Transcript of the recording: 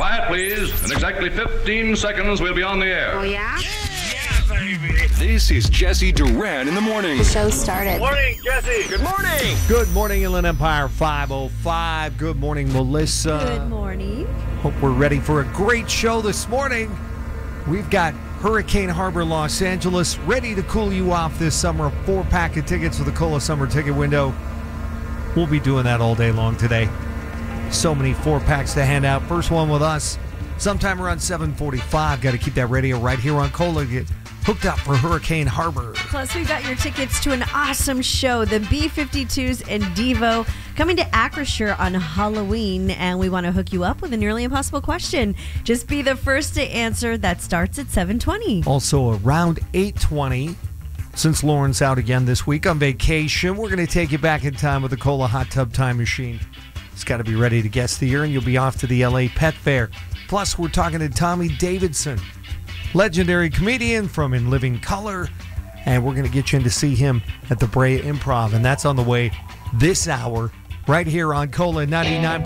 Quiet, please. In exactly 15 seconds, we'll be on the air. Oh, yeah? This is Jesse Duran in the morning. The show started. Morning, Jesse. Good morning. Good morning, Inland Empire 505. Good morning, Melissa. Good morning. Hope we're ready for a great show this morning. We've got Hurricane Harbor, Los Angeles, ready to cool you off this summer. A 4-pack of tickets with the Cola Summer Ticket Window. We'll be doing that all day long today. So many 4-packs to hand out. First one with us sometime around 7:45. Got to keep that radio right here on Cola. Get hooked up for Hurricane Harbor. Plus, we've got your tickets to an awesome show, the B-52s and Devo, coming to Acrisure on Halloween, and we want to hook you up with a nearly impossible question. Just be the first to answer. That starts at 7:20. Also around 8:20, since Lauren's out again this week on vacation, we're going to take you back in time with the Cola Hot Tub Time Machine. It's got to be ready to guess the year, and you'll be off to the LA Pet Fair. Plus, we're talking to Tommy Davidson, legendary comedian from In Living Color, and we're going to get you in to see him at the Brea Improv, and that's on the way this hour right here on Cola 99.5.